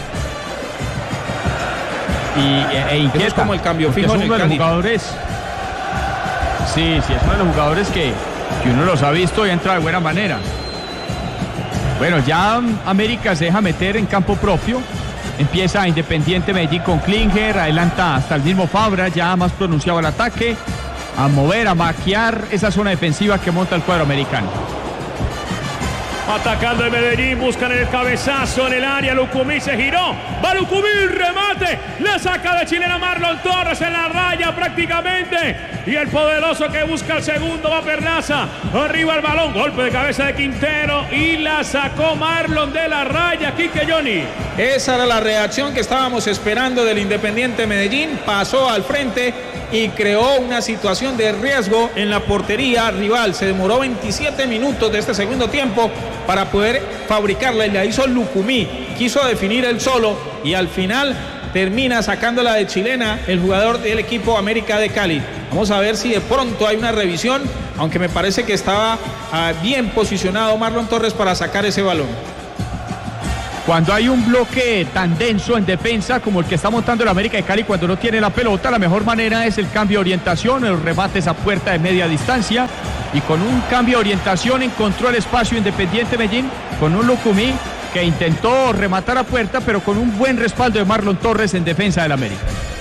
Y, e, e inquieta, es como el cambio fijo es en uno el de los Cali. jugadores. Sí, sí, es uno de los jugadores que, que uno los ha visto y entra de buena manera. Bueno, ya América se deja meter en campo propio. Empieza Independiente Medellín con Klinger, adelanta hasta el mismo Fabra, ya más pronunciado el ataque, a mover, a maquiar esa zona defensiva que monta el cuadro americano. Atacando el Medellín, buscan el cabezazo en el área. Lucumí se giró. Va Lucumí, remate. Le saca de chilena Marlon Torres en la raya prácticamente. Y el poderoso que busca el segundo va Perlaza. Arriba el balón. Golpe de cabeza de Quintero. Y la sacó Marlon de la raya. Quique Johnny. Esa era la reacción que estábamos esperando del Independiente Medellín. Pasó al frente y creó una situación de riesgo en la portería rival. Se demoró veintisiete minutos de este segundo tiempo para poder fabricarla y la hizo Lucumí. Quiso definir él solo y al final termina sacándola de chilena el jugador del equipo América de Cali. Vamos a ver si de pronto hay una revisión, aunque me parece que estaba uh, bien posicionado Marlon Torres para sacar ese balón. Cuando hay un bloque tan denso en defensa como el que está montando el América de Cali cuando no tiene la pelota, la mejor manera es el cambio de orientación, el remates a puerta de media distancia, y con un cambio de orientación encontró el espacio Independiente Medellín con un Lucumí que intentó rematar a puerta, pero con un buen respaldo de Marlon Torres en defensa del América.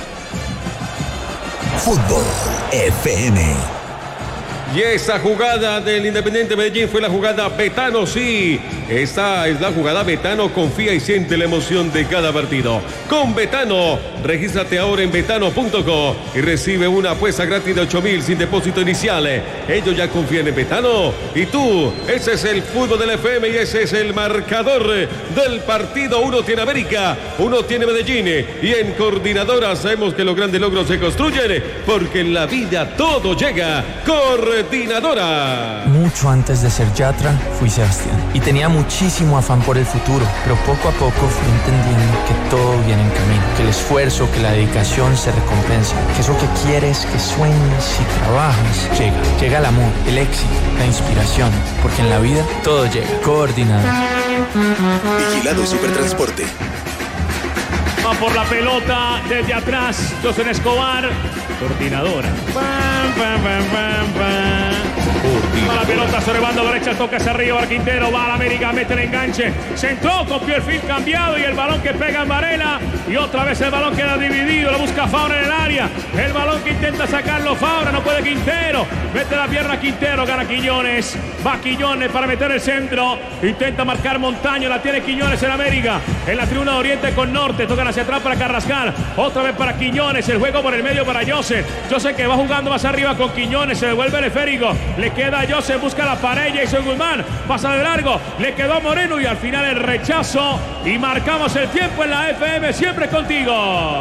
Fútbol F M. Y esa jugada del Independiente Medellín fue la jugada Betano, sí. Esta es la jugada Betano, confía y siente la emoción de cada partido. Con Betano, regístrate ahora en betano punto co y recibe una apuesta gratis de ocho mil sin depósito inicial. Ellos ya confían en Betano y tú, ese es el fútbol del F M y ese es el marcador del partido. Uno tiene América, uno tiene Medellín y en Coordinadora sabemos que los grandes logros se construyen porque en la vida todo llega. Coordinadora. Mucho antes de ser Yatra, fui Sebastián y tenía muchísimo afán por el futuro, pero poco a poco fui entendiendo que todo viene en camino, que el esfuerzo, que la dedicación se recompensa, que eso que quieres, que sueñes y trabajas, llega. Llega el amor, el éxito, la inspiración, porque en la vida todo llega. Coordinador. Vigilado Supertransporte. Va por la pelota desde atrás, José Escobar. Coordinadora. Pam, pam, pam, pam, pam. Va la pelota sobre banda derecha, toca hacia arriba al Quintero, va a la América, mete el enganche, se entró, copió el fin cambiado y el balón que pega en Varela y otra vez el balón queda dividido, lo busca Fabra en el área, el balón que intenta sacarlo Fabra, no puede Quintero, mete la pierna Quintero, gana Quiñones, va Quiñones para meter el centro, intenta marcar Montaño, la tiene Quiñones en América, en la tribuna de Oriente con Norte, tocan hacia atrás para Carrascal, otra vez para Quiñones, el juego por el medio para Joseph, Joseph que va jugando más arriba con Quiñones, se devuelve el esférico, le queda Joseph, busca la pared, Jason Guzmán, pasa de largo, le quedó a Moreno y al final el rechazo y marcamos el tiempo en la F M, siempre contigo.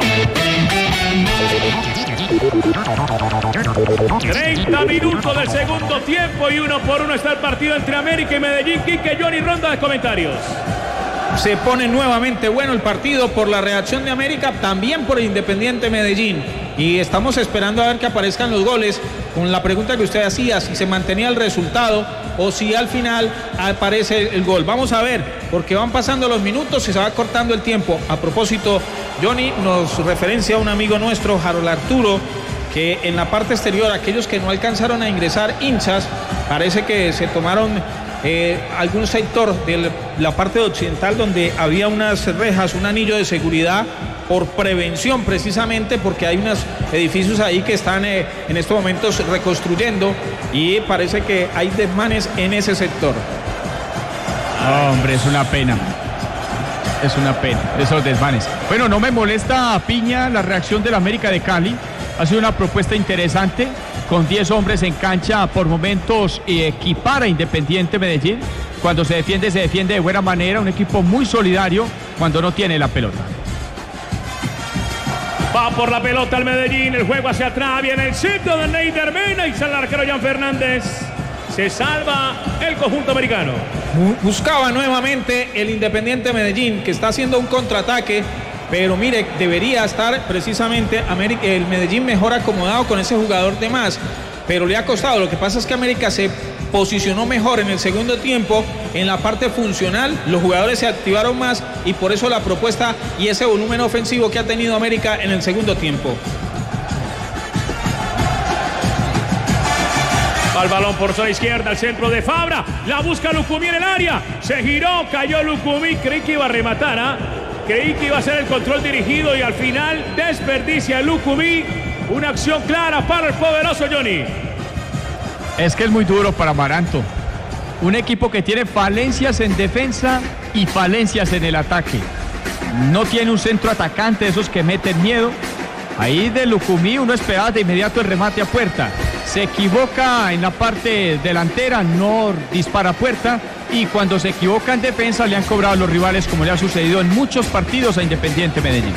treinta minutos del segundo tiempo y uno por uno está el partido entre América y Medellín. Quique Johnny, ronda de comentarios. Se pone nuevamente bueno el partido por la reacción de América, también por el Independiente Medellín. Y estamos esperando a ver que aparezcan los goles con la pregunta que usted hacía, si se mantenía el resultado o si al final aparece el gol. Vamos a ver, porque van pasando los minutos y se va cortando el tiempo. A propósito, Johnny nos referencia a un amigo nuestro, Harold Arturo, que en la parte exterior, aquellos que no alcanzaron a ingresar hinchas, parece que se tomaron eh, algún sector de la parte occidental donde había unas rejas, un anillo de seguridad por prevención, precisamente porque hay unos edificios ahí que están eh, en estos momentos reconstruyendo y parece que hay desmanes en ese sector. Oh, hombre, es una pena. Es una pena, esos desmanes. Bueno, no me molesta, Piña, la reacción del América de Cali. Ha sido una propuesta interesante, con diez hombres en cancha por momentos, y equipar a Independiente Medellín. Cuando se defiende, se defiende de buena manera, un equipo muy solidario cuando no tiene la pelota. Va por la pelota el Medellín, el juego hacia atrás, viene el centro de Neider Mena y sale el arquero Jan Fernández. Se salva el conjunto americano. Buscaba nuevamente el Independiente Medellín, que está haciendo un contraataque, pero mire, debería estar precisamente América, el Medellín mejor acomodado con ese jugador de más, pero le ha costado. Lo que pasa es que América se posicionó mejor en el segundo tiempo en la parte funcional, los jugadores se activaron más y por eso la propuesta y ese volumen ofensivo que ha tenido América en el segundo tiempo. Al balón por zona izquierda, al centro de Fabra, la busca Lucumí en el área, se giró, cayó Lucumí, creí que iba a rematar, ¿ah? Creí que iba a ser el control dirigido y al final desperdicia Lucumí una acción clara para el poderoso Johnny. Es que es muy duro para Amaranto. un equipo que tiene falencias en defensa y falencias en el ataque. No tiene un centro atacante de esos que meten miedo. Ahí de Lucumí uno esperaba de inmediato el remate a puerta. Se equivoca en la parte delantera, no dispara a puerta. Y cuando se equivoca en defensa le han cobrado a los rivales, como le ha sucedido en muchos partidos a Independiente Medellín.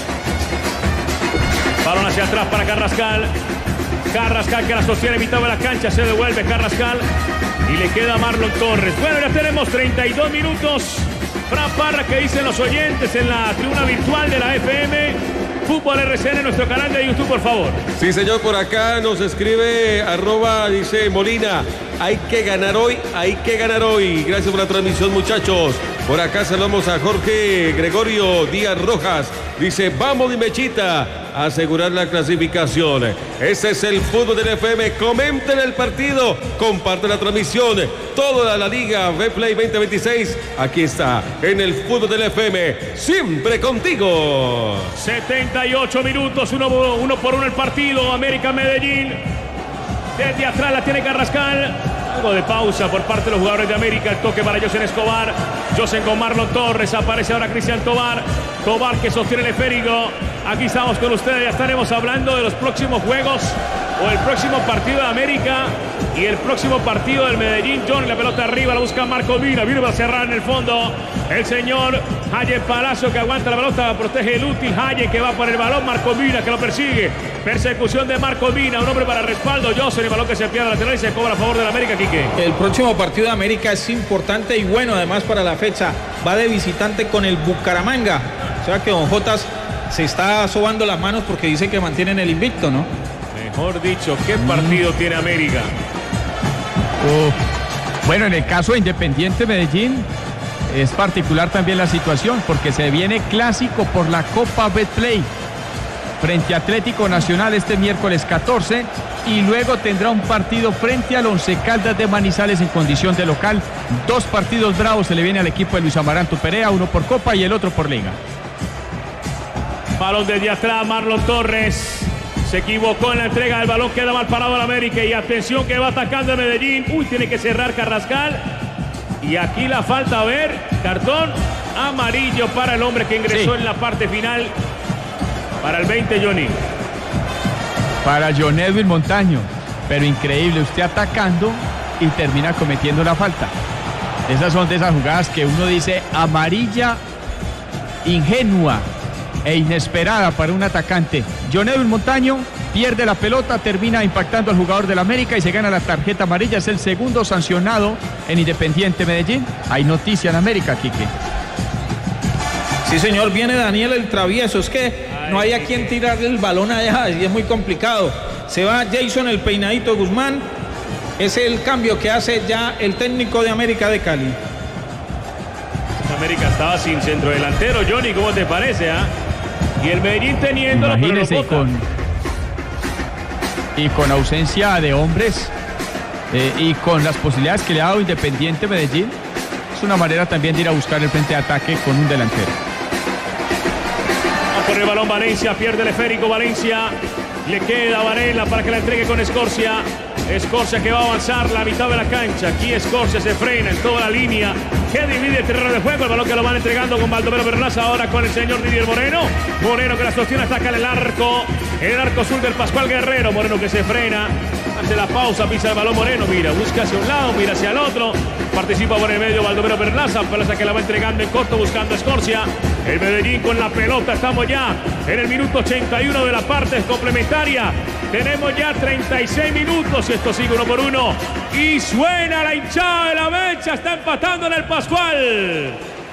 Balón hacia atrás para Carrascal. Carrascal que la sostiene en mitad de la cancha. Se devuelve Carrascal. Y le queda Marlon Torres. Bueno, ya tenemos treinta y dos minutos. Fran Parra, que dicen los oyentes en la tribuna virtual de la F M. Fútbol R C N en nuestro canal de YouTube, por favor. Sí, señor, por acá nos escribe arroba, dice Molina, hay que ganar hoy, hay que ganar hoy. Gracias por la transmisión, muchachos. Por acá saludamos a Jorge Gregorio Díaz Rojas. Dice, vamos, Mechita, a asegurar la clasificación. Ese es el fútbol del F M. Comenten el partido, comparten la transmisión. Toda la Liga Betplay veinte veintiséis. Aquí está, en el fútbol del F M. Siempre contigo. setenta y ocho minutos, uno, uno por uno el partido. América Medellín. Desde atrás la tiene Carrascal. Algo de pausa por parte de los jugadores de América. El toque para Josen Escobar. Josen con Marlon Torres. Aparece ahora Cristian Tobar. Tobar que sostiene el esférico. Aquí estamos con ustedes. Ya estaremos hablando de los próximos juegos o el próximo partido de América y el próximo partido del Medellín. John, la pelota arriba, la busca Marco Mina. Viene a cerrar en el fondo el señor Haye Palacio, que aguanta la pelota, protege el útil. Haye que va por el balón. Marco Mina que lo persigue. Persecución de Marco Mina. Un hombre para respaldo. Josen, el balón que se pierde lateral y se cobra a favor de la América. Quique. El próximo partido de América es importante y bueno, además para la fecha. Va de visitante con el Bucaramanga. O sea que Don Jotas se está sobando las manos porque dice que mantienen el invicto, ¿no? Mejor dicho, ¿qué partido mm. tiene América? Uh, bueno, en el caso de Independiente Medellín es particular también la situación porque se viene clásico por la Copa Betplay frente a Atlético Nacional este miércoles catorce y luego tendrá un partido frente al Once Caldas de Manizales en condición de local. Dos partidos bravos se le viene al equipo de Luis Amaranto Perea, uno por Copa y el otro por Liga. Balón desde atrás, Marlon Torres. Se equivocó en la entrega del balón, queda mal parado el América y atención que va atacando a Medellín. Uy, tiene que cerrar Carrascal. Y aquí la falta, a ver, cartón amarillo para el hombre que ingresó sí. en la parte final. Para el veinte, Johnny. Para John Edwin Montaño. Pero increíble, usted atacando y termina cometiendo la falta. Esas son de esas jugadas que uno dice amarilla ingenua e inesperada para un atacante. John Edwin Montaño pierde la pelota, termina impactando al jugador del América y se gana la tarjeta amarilla. Es el segundo sancionado en Independiente Medellín. Hay noticia en América, Quique. Sí, señor, viene Daniel el travieso. Es que no hay a quien tirarle el balón allá y es muy complicado. Se va Jason el peinadito Guzmán. Es el cambio que hace ya el técnico de América de Cali. América estaba sin centro delantero, Johnny, ¿cómo te parece? Ah? Y el Medellín teniéndolo, imagínese, pero con, y con ausencia de hombres eh, y con las posibilidades que le ha dado Independiente Medellín, es una manera también de ir a buscar el frente de ataque con un delantero. Va por el balón Valencia, pierde el esférico Valencia, le queda Varela para que la entregue con Escorcia. Escorcia que va a avanzar la mitad de la cancha. Aquí Escorcia se frena en toda la línea que divide el terreno de juego. El balón que lo van entregando con Baldomero Perlaza. Ahora con el señor Didier Moreno. Moreno que la sostiene, ataca en el arco. En el arco sur del Pascual Guerrero. Moreno que se frena. Hace la pausa, pisa el balón Moreno. Mira, busca hacia un lado, mira hacia el otro. Participa por el medio Baldomero Perlaza. Perlaza que la va entregando en corto buscando a Escorcia. El Medellín con la pelota. Estamos ya en el minuto ochenta y uno de la parte complementaria. Tenemos ya treinta y seis minutos y esto sigue uno por uno. Y suena la hinchada de la Mecha. Está empatando en el Pascual.